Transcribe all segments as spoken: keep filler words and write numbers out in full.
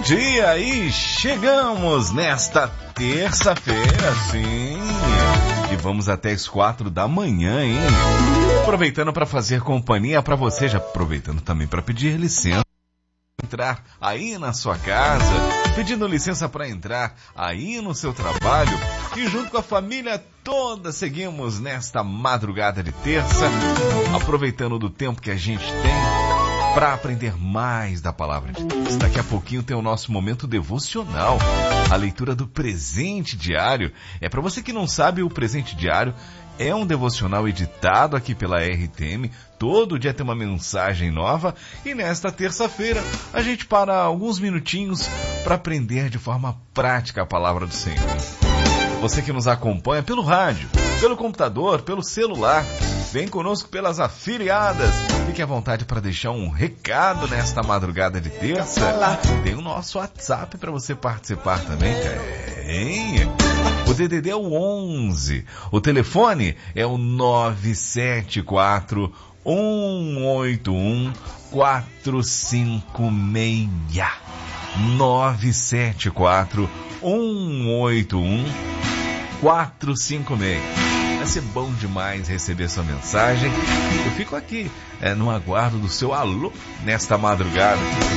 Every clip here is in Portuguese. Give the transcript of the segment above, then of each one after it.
dia e chegamos nesta terça-feira, sim, e vamos até as quatro da manhã, hein? Aproveitando para fazer companhia para você, já aproveitando também para pedir licença entrar aí na sua casa, pedindo licença para entrar aí no seu trabalho e junto com a família toda seguimos nesta madrugada de terça, aproveitando do tempo que a gente tem para aprender mais da palavra de Deus. Daqui a pouquinho tem o nosso momento devocional, a leitura do presente diário. É para você que não sabe, o presente diário é um devocional editado aqui pela R T M. Todo dia tem uma mensagem nova e nesta terça-feira a gente para alguns minutinhos para aprender de forma prática a palavra do Senhor. Você que nos acompanha pelo rádio, pelo computador, pelo celular, vem conosco pelas afiliadas. Fique à vontade para deixar um recado nesta madrugada de terça. Tem o nosso WhatsApp para você participar também. Tem. O D D D é o onze. O telefone é o nove sete quatro, um oito um, quatro cinco seis. nove sete quatro, um oito um, quatro cinco seis. Vai ser bom demais receber sua mensagem. Eu fico aqui é, no aguardo do seu alô nesta madrugada.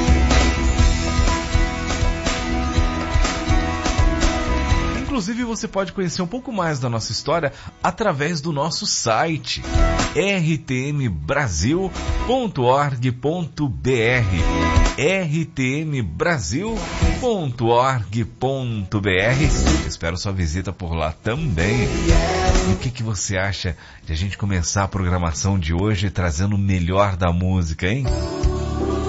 Inclusive, você pode conhecer um pouco mais da nossa história através do nosso site r t m brasil ponto org ponto b r r t m brasil ponto org ponto b r. Espero sua visita por lá também. E o que, que você acha de a gente começar a programação de hoje trazendo o melhor da música, hein?